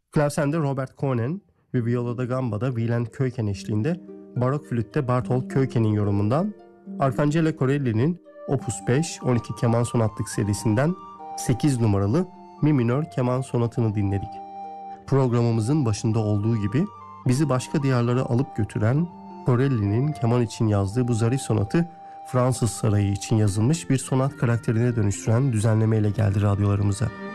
Klavsende Robert Koenen ve Viola da Gamba'da Wieland Keuken eşliğinde, barok flütte Barthold Keuken'in yorumundan, Arcangelo Corelli'nin Opus 5 12 keman sonatlık serisinden 8 numaralı Mi minör keman sonatını dinledik. Programımızın başında olduğu gibi bizi başka diyarlara alıp götüren Corelli'nin keman için yazdığı bu zarif sonatı Fransız sarayı için yazılmış bir sonat karakterine dönüştüren düzenlemeyle geldi radyolarımıza.